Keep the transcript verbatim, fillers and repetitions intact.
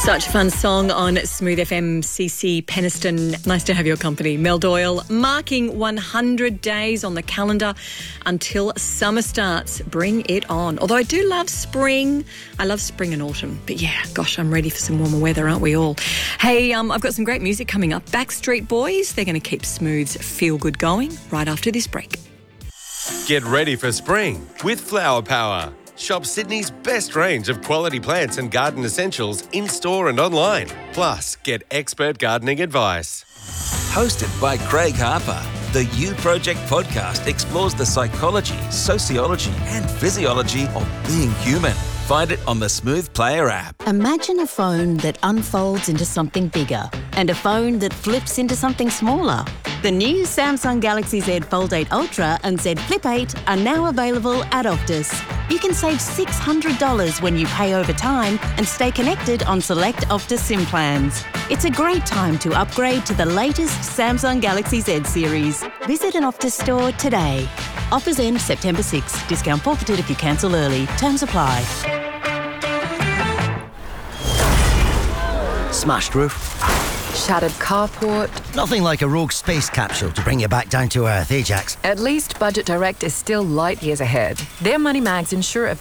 Such a fun song on Smooth F M. C C Peniston, nice to have your company. Mel Doyle, marking one hundred days on the calendar until summer starts. Bring it on. Although I do love spring. I love spring and autumn. But yeah, gosh, I'm ready for some warmer weather, aren't we all? Hey, um, I've got some great music coming up. Backstreet Boys, they're going to keep Smooth's Feel Good going right after this break. Get ready for spring with Flower Power. Shop Sydney's best range of quality plants and garden essentials in-store and online. Plus, get expert gardening advice. Hosted by Craig Harper, the You Project podcast explores the psychology, sociology and physiology of being human. Find it on the Smooth Player app. Imagine a phone that unfolds into something bigger and a phone that flips into something smaller. The new Samsung Galaxy Z Fold eight Ultra and Z Flip eight are now available at Optus. You can save six hundred dollars when you pay over time and stay connected on select Optus SIM plans. It's a great time to upgrade to the latest Samsung Galaxy Z series. Visit an Optus store today. Offers end September sixth. Discount forfeited if you cancel early. Terms apply. Smashed roof. Shattered carport. Nothing like a rogue space capsule to bring you back down to earth, eh, Jax? At least Budget Direct is still light years ahead. Their money mags ensure a